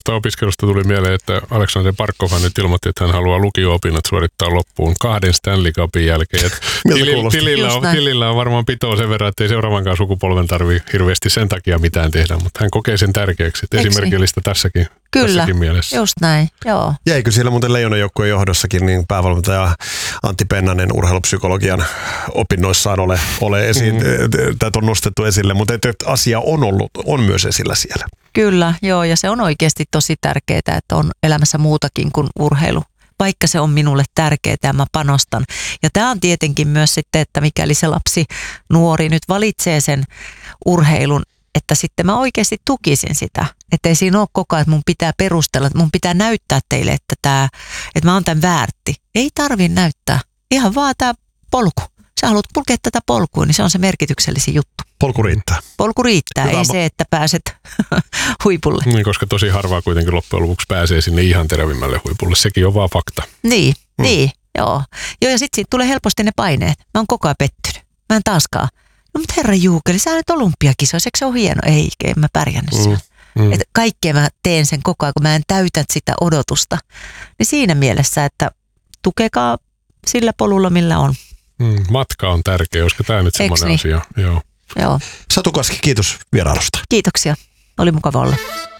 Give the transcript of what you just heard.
Opiskelusta tuli mieleen, että Aleksander Barkovhan nyt ilmoitti, että hän haluaa lukio-opinnot suorittaa loppuun 2 Stanley Cupin jälkeen. Tilillä on varmaan pitoa sen verran, että ei seuraavankaan sukupolven tarvitse hirveästi sen takia mitään tehdä, mutta hän kokee sen tärkeäksi. Esimerkillistä tässäkin mielessä. Just näin, joo. Ja eikö siellä muuten Leijonan joukkueen johdossakin niin päävalmentaja Antti Pennanen urheilupsykologian opinnoissaan ole esiin, tätä on nostettu esille, mutta asia on myös esillä siellä. Kyllä, joo, ja se on oikeasti tosi tärkeää, että on elämässä muutakin kuin urheilu. Vaikka se on minulle tärkeää ja mä panostan. Ja tämä on tietenkin myös sitten, että mikäli se lapsi, nuori nyt valitsee sen urheilun, että sitten mä oikeasti tukisin sitä. Että ei siinä ole koko ajan, että mun pitää perustella, että mun pitää näyttää teille, että mä oon tämän väärti. Ei tarvi näyttää. Ihan vaan tämä polku. Sä haluat kulkea tätä polkua, niin se on se merkityksellisin juttu. Polku riittää. Polku riittää, ei se, että pääset huipulle. Niin, koska tosi harvaa kuitenkin loppujen lopuksi pääsee sinne ihan terävimmälle huipulle. Sekin on vaan fakta. Niin, joo. Joo, ja sitten siitä tulee helposti ne paineet. Mä oon koko ajan pettynyt. Mä en taaskaan. No mutta herra Juukeli, sä nyt olympiakisoissa, eikö se ole hieno? Ei, en mä pärjännyt siellä. Että kaikkea mä teen sen koko ajan, kun mä en täytä sitä odotusta. Niin siinä mielessä, että tukekaa sillä polulla, millä on. Matka on tärkeä, olisiko tämä nyt semmoinen asia? Joo. Satu Kaski, kiitos vierailusta. Kiitoksia. Oli mukava olla.